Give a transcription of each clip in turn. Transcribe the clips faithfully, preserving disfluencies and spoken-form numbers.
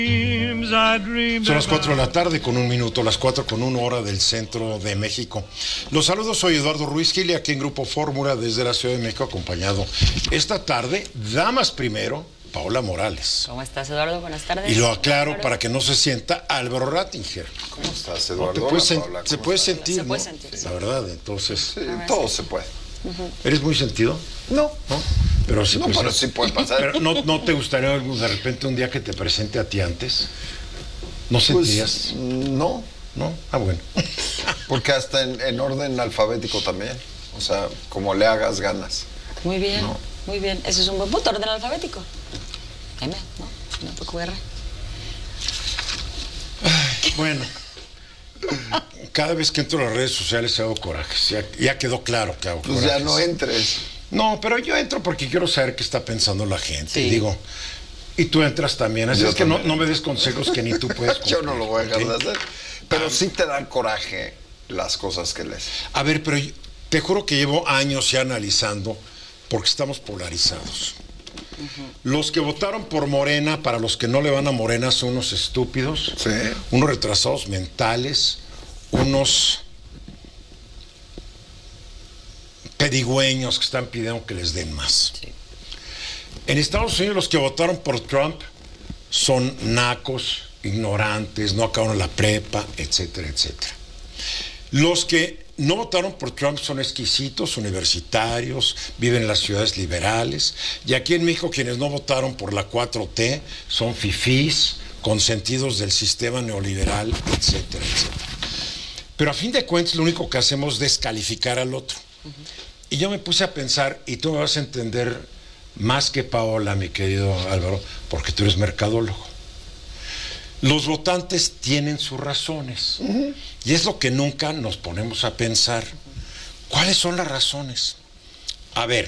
Son las cuatro de la tarde con un minuto, las cuatro con una hora del centro de México. Los saludos, soy Eduardo Ruiz Gil, aquí en Grupo Fórmula desde la Ciudad de México, acompañado esta tarde, damas primero, Paola Morales. ¿Cómo estás, Eduardo? Buenas tardes. Y lo aclaro para que no se sienta Álvaro Rattinger. ¿Cómo estás, Eduardo? No, te puedes sen- Paola, se puede estás? sentir, Se ¿no? puede sentir, sí. La verdad, entonces. Sí, todo se puede. Uh-huh. ¿Eres muy sentido? No. ¿No? Pero sí, No, pues, pero sí puede pasar. Pero no, ¿no te gustaría de repente un día que te presente a ti antes? ¿No sentirías? Pues, no. ¿No? Ah, bueno. Porque hasta en, en orden alfabético también. O sea, como le hagas ganas. Muy bien, No. muy bien. Ese es un buen punto, orden alfabético. M, ¿no? No, poco R. Ay, bueno. Cada vez que entro a las redes sociales hago corajes. Ya, ya quedó claro que hago Pues corajes. ya no entres. No, pero yo entro porque quiero saber qué está pensando la gente. Sí. Y digo, y tú entras también. Así Yo es que no, también. no me des consejos que ni tú puedes cumplir. Yo no lo voy a dejar ¿ok? de hacer. Pero Ah. sí te dan coraje las cosas que lees. A ver, pero yo- te juro que llevo años ya analizando porque estamos polarizados. Los que votaron por Morena, para los que no le van a Morena, son unos estúpidos, Sí. unos retrasados mentales, unos pedigüeños que están pidiendo que les den más. Sí. En Estados Unidos los que votaron por Trump son nacos, ignorantes, no acabaron la prepa, etcétera, etcétera. Los que no votaron por Trump son exquisitos, universitarios, viven en las ciudades liberales. Y aquí en México quienes no votaron por la cuatro T son fifís, consentidos del sistema neoliberal, etcétera, etcétera. Pero a fin de cuentas lo único que hacemos es descalificar al otro. Uh-huh. Y yo me puse a pensar, y tú me vas a entender más que Paola, mi querido Álvaro, porque tú eres mercadólogo. Los votantes tienen sus razones. Uh-huh. Y es lo que nunca nos ponemos a pensar. ¿Cuáles son las razones? A ver,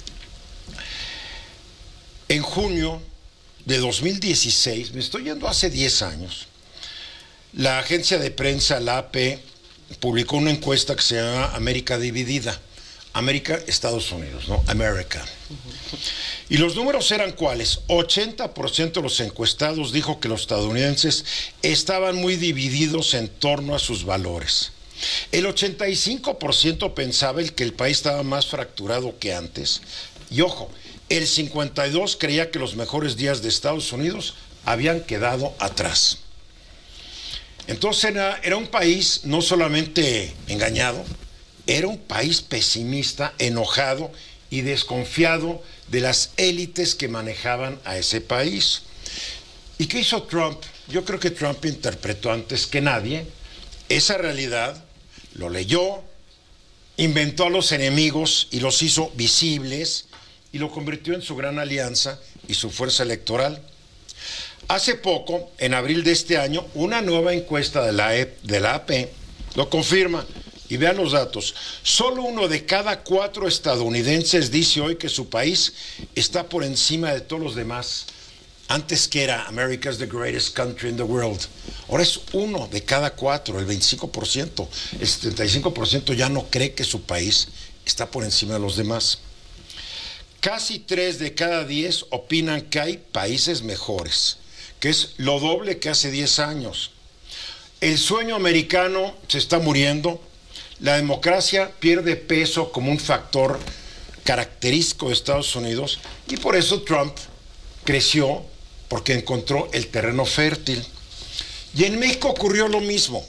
en junio de dos mil dieciséis, me estoy yendo hace diez años, la agencia de prensa, la A P, publicó una encuesta que se llama América Dividida. América, Estados Unidos, ¿no? América. Y los números eran cuáles. ochenta por ciento de los encuestados dijo que los estadounidenses estaban muy divididos en torno a sus valores. El ochenta y cinco por ciento pensaba el que el país estaba más fracturado que antes. Y ojo, el cincuenta y dos por ciento creía que los mejores días de Estados Unidos habían quedado atrás. Entonces era, era un país no solamente engañado, era un país pesimista, enojado y desconfiado de las élites que manejaban a ese país. ¿Y qué hizo Trump? Yo creo que Trump interpretó antes que nadie esa realidad, lo leyó, inventó a los enemigos y los hizo visibles y lo convirtió en su gran alianza y su fuerza electoral. Hace poco, en abril de este año, una nueva encuesta de la, e, de la A P lo confirma. Y vean los datos. Solo uno de cada cuatro estadounidenses dice hoy que su país está por encima de todos los demás. Antes que era America's the greatest country in the world. Ahora es uno de cada cuatro, el veinticinco por ciento. El setenta y cinco por ciento ya no cree que su país está por encima de los demás. Casi tres de cada diez opinan que hay países mejores, que es lo doble que hace diez años. El sueño americano se está muriendo. La democracia pierde peso como un factor característico de Estados Unidos y por eso Trump creció, porque encontró el terreno fértil. Y en México ocurrió lo mismo.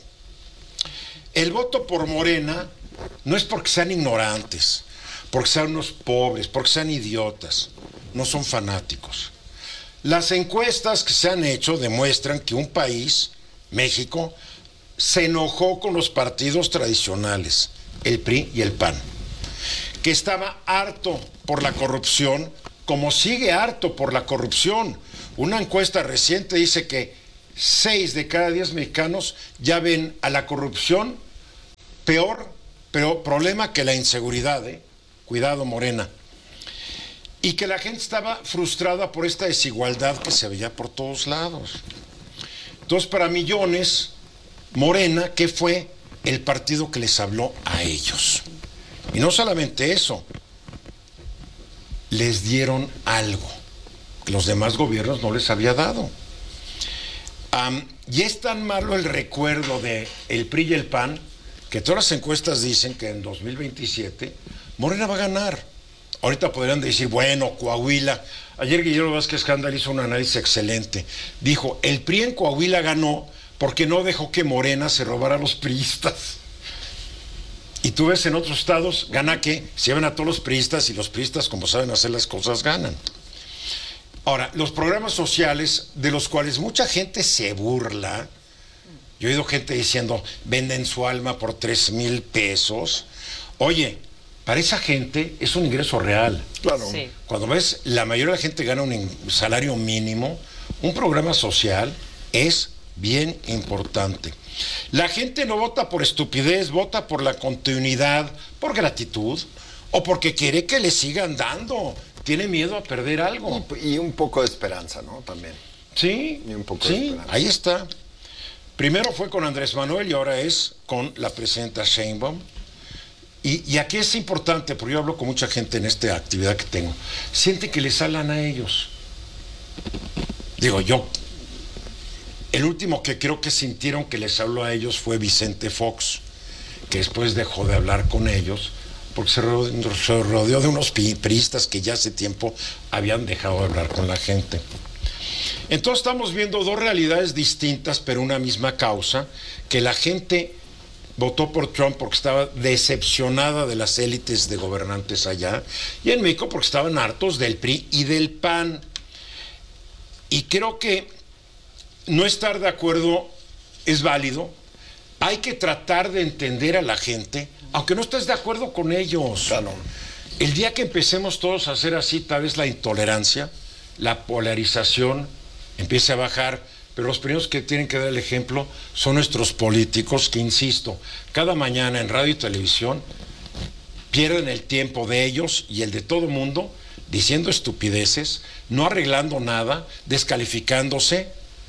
El voto por Morena no es porque sean ignorantes, porque sean unos pobres, porque sean idiotas, no son fanáticos. Las encuestas que se han hecho demuestran que un país, México, se enojó con los partidos tradicionales, el P R I y el P A N, que estaba harto por la corrupción, como sigue harto por la corrupción. Una encuesta reciente dice que seis de cada diez mexicanos ya ven a la corrupción peor, peor problema que la inseguridad, ¿eh? Cuidado, Morena. Y que la gente estaba frustrada por esta desigualdad que se veía por todos lados. Entonces, para millones, Morena, ¿qué fue? El partido que les habló a ellos. Y no solamente eso, les dieron algo que los demás gobiernos no les había dado. Um, y es tan malo el recuerdo de el P R I y el P A N que todas las encuestas dicen que en dos mil veintisiete Morena va a ganar. Ahorita podrían decir, bueno, Coahuila. Ayer Guillermo Vázquez Scandal hizo un análisis excelente. Dijo, el P R I en Coahuila ganó porque no dejó que Morena se robara a los priistas. Y tú ves en otros estados, gana que se llevan a todos los priistas y los priistas, como saben hacer las cosas, ganan. Ahora, los programas sociales de los cuales mucha gente se burla, yo he oído gente diciendo, venden su alma por tres mil pesos. Oye, para esa gente es un ingreso real. Claro. Sí. Cuando ves, la mayoría de la gente gana un salario mínimo, un programa social es bien importante. La gente no vota por estupidez, vota por la continuidad, por gratitud o porque quiere que le sigan dando. Tiene miedo a perder algo. Y un poco de esperanza, ¿no? También. Sí, Y un poco de sí, esperanza. ahí está. Primero fue con Andrés Manuel y ahora es con la presidenta Sheinbaum. Y, y aquí es importante, porque yo hablo con mucha gente en esta actividad que tengo. Sienten que les hablan a ellos. Digo, yo... El último que creo que sintieron que les habló a ellos fue Vicente Fox, que después dejó de hablar con ellos, porque se rodeó, se rodeó de unos priistas que ya hace tiempo habían dejado de hablar con la gente. Entonces estamos viendo dos realidades distintas, pero una misma causa, que la gente votó por Trump porque estaba decepcionada de las élites de gobernantes allá, y en México porque estaban hartos del P R I y del P A N. Y creo que no estar de acuerdo es válido. Hay que tratar de entender a la gente, aunque no estés de acuerdo con ellos. Claro. El día que empecemos todos a hacer así, tal vez la intolerancia, la polarización empiece a bajar, pero los primeros que tienen que dar el ejemplo son nuestros políticos, que insisto, cada mañana en radio y televisión pierden el tiempo de ellos y el de todo mundo diciendo estupideces, no arreglando nada, descalificándose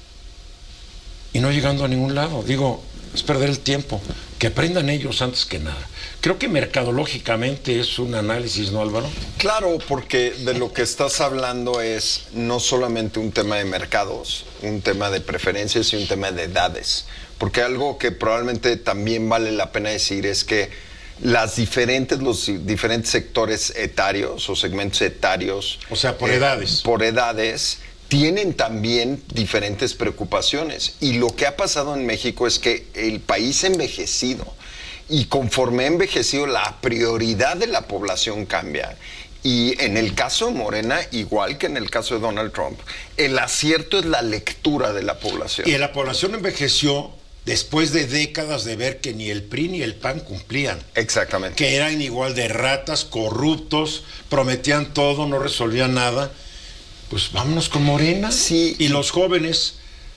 y no llegando a ningún lado. Digo, es perder el tiempo. Que aprendan ellos antes que nada. Creo que mercadológicamente es un análisis, ¿no, Álvaro? Claro, porque de lo que estás hablando es no solamente un tema de mercados, un tema de preferencias y un tema de edades. Porque algo que probablemente también vale la pena decir es que las diferentes, los diferentes sectores etarios o segmentos etarios... O sea, por eh, edades. Por edades... tienen también diferentes preocupaciones. Y lo que ha pasado en México es que el país ha envejecido. Y conforme ha envejecido, la prioridad de la población cambia. Y en el caso de Morena, igual que en el caso de Donald Trump, el acierto es la lectura de la población. Y la población envejeció después de décadas de ver que ni el P R I ni el P A N cumplían. Exactamente. Que eran igual de ratas, corruptos, prometían todo, no resolvían nada. Pues vámonos con Morena. Sí. Y los jóvenes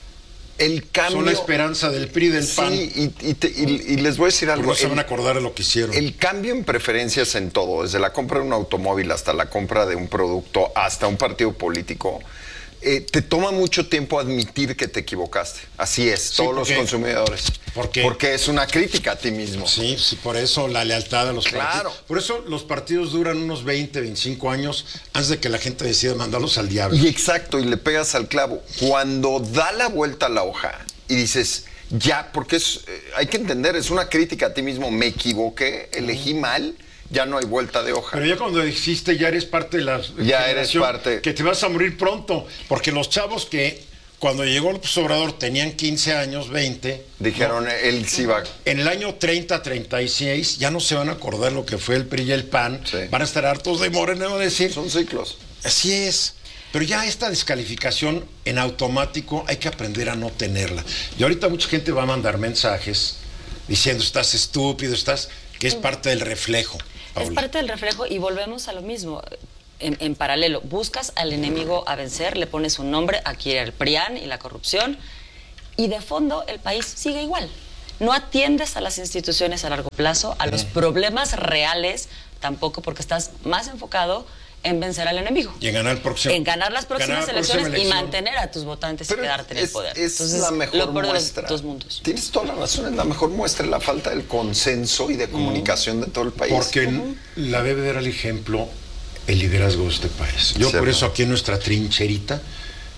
el cambio, son la esperanza del P R I y del P A N. Sí, y, y, te, y, y les voy a decir algo. No se el, van a acordar de lo que hicieron. El cambio en preferencias en todo, desde la compra de un automóvil hasta la compra de un producto, hasta un partido político, eh, te toma mucho tiempo admitir que te equivocaste. Así es, Sí, todos ¿por los qué? consumidores. ¿Por qué? Porque es una crítica a ti mismo. Sí, sí, por eso la lealtad a los Claro. partidos. Por eso los partidos duran unos veinte, veinticinco años antes de que la gente decida mandarlos al diablo. Y exacto, y le pegas al clavo. Cuando da la vuelta a la hoja y dices, ya, porque es, eh, hay que entender, es una crítica a ti mismo, me equivoqué, elegí mal, ya no hay vuelta de hoja. Pero ya cuando existe, ya eres parte de la Ya eres generación parte. que te vas a morir pronto. Porque los chavos que cuando llegó López Obrador tenían quince años, veinte. Dijeron, ¿no? él sí va. En el año treinta, treinta y seis ya no se van a acordar lo que fue el P R I y el P A N. Sí. Van a estar hartos de Morena, van a decir. Son ciclos. Así es. Pero ya esta descalificación en automático hay que aprender a no tenerla. Y ahorita mucha gente va a mandar mensajes diciendo estás estúpido, estás, que es parte del reflejo. Es Paula. parte del reflejo y volvemos a lo mismo. En, en paralelo, buscas al enemigo a vencer, le pones un nombre, aquí era el P R I A N y la corrupción, y de fondo el país sigue igual. No atiendes a las instituciones a largo plazo, a los problemas reales tampoco, porque estás más enfocado en vencer al enemigo. Y en ganar el próximo. En ganar las próximas ganar la próxima elecciones y elección. mantener a tus votantes Pero y quedarte en el es, poder. es Entonces, la mejor lo peor de muestra. los dos mundos. Tienes toda la razón, es la mejor muestra la falta del consenso y de comunicación de todo el país. Porque uh-huh. la debe dar el ejemplo el liderazgo de este país. Yo Sí, por no. eso aquí en nuestra trincherita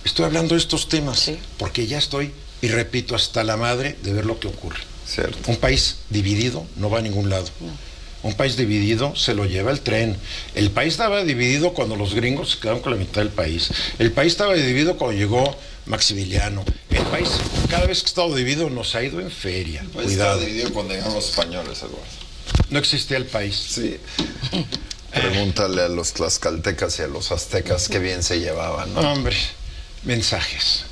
Estoy hablando de estos temas Sí. porque ya estoy, y repito, hasta la madre de ver lo que ocurre. Cierto. Un país dividido no va a ningún lado. No. Un país dividido se lo lleva el tren. El país estaba dividido cuando los gringos se quedaron con la mitad del país. El país estaba dividido cuando llegó Maximiliano. El país, cada vez que ha estado dividido, nos ha ido en feria. Pues Cuidado. estaba dividido cuando llegaron los españoles, Eduardo. No existía el país. Sí. Pregúntale a los tlaxcaltecas y a los aztecas qué bien se llevaban, ¿no? Hombre, mensajes.